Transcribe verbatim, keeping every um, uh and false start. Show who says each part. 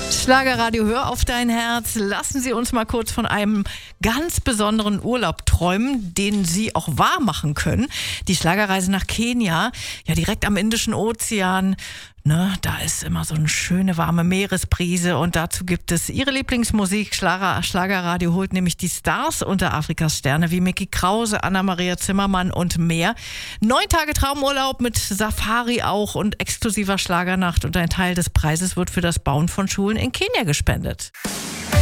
Speaker 1: Schlagerradio, hör auf dein Herz. Lassen Sie uns mal kurz von einem ganz besonderen Urlaub träumen, den Sie auch wahr machen können. Die Schlagerreise nach Kenia, ja direkt am Indischen Ozean. Ne, da ist immer so eine schöne warme Meeresbrise und dazu gibt es Ihre Lieblingsmusik. Schlager, Schlagerradio holt nämlich die Stars unter Afrikas Sterne wie Micky Krause, Anna-Maria Zimmermann und mehr. Neun Tage Traumurlaub mit Safari auch und exklusiver Schlagernacht und ein Teil des Preises wird für das Bauen von Schulen in Kenia gespendet.